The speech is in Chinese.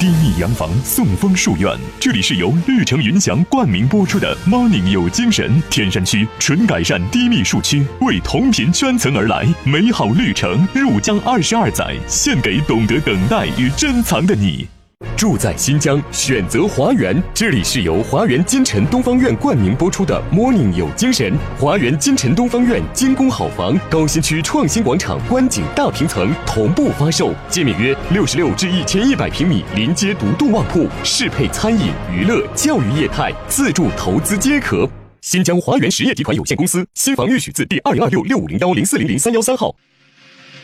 低密洋房送风树院，这里是由绿城云翔冠名播出的 Morning 有精神。天山区纯改善低密树区，为同频圈层而来，美好绿城入江22载，献给懂得等待与珍藏的你。 住在新疆，选择华园。这里是由华园金城东方院冠名播出的 Morning 有精神。华园金城东方院精工好房，高新区创新广场观景大平层同步发售，界面约66至1100平米，临街独栋旺铺，适配餐饮、娱乐、教育业态，自住投资皆可。新疆华园实业集团有限公司，新房预许自第2026-650-10400-313号。